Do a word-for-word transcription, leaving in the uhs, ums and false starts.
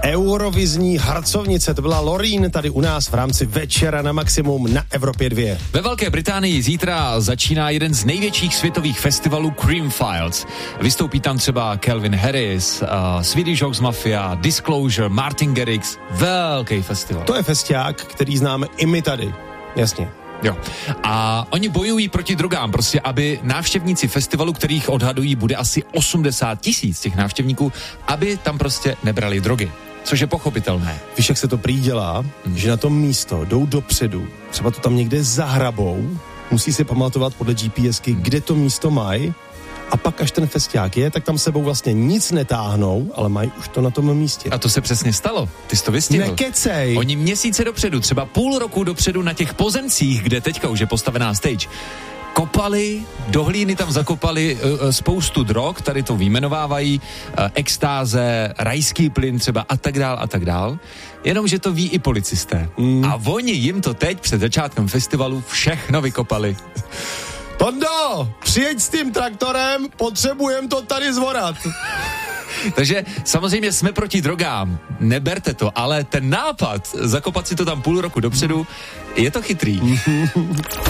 Eurovizní harcovnice, to byla Loreen tady u nás v rámci Večera na maximum na Evropě dva. Ve Velké Británii zítra začíná jeden z největších světových festivalů Creamfields. Vystoupí tam třeba Calvin Harris, uh, Swedish House Mafia, Disclosure, Martin Garrix. Velký festival. To je festiák, který známe i my tady. Jasně. Jo. A oni bojují proti drogám, prostě aby návštěvníci festivalu, kterých odhadují bude asi osmdesát tisíc těch návštěvníků, aby tam prostě nebrali drogy. Což je pochopitelné. Víš, jak se to prý dělá? Hmm. Že na tom místo jdou dopředu, třeba to tam někde zahrabou, musí si pamatovat podle GPSky, kde to místo mají, a pak až ten festiák je, tak tam sebou vlastně nic netáhnou, ale mají už to na tom místě. A to se přesně stalo. Ty jsi to vystihl. Nekecej. Oni měsíce dopředu, třeba půl roku dopředu na těch pozemcích, kde teďka už je postavená stage, kopali, do hlíny tam zakopali uh, spoustu drog, tady to vyjmenovávají, uh, extáze, rajský plyn třeba a tak dál a tak dál. Jenomže to ví i policisté. Mm. A oni jim to teď před začátkem festivalu všechno vykopali. Tondo, přijeď s tím traktorem, potřebujem to tady zvorat. Takže samozřejmě jsme proti drogám, neberte to, ale ten nápad, zakopat si to tam půl roku dopředu, je to chytrý.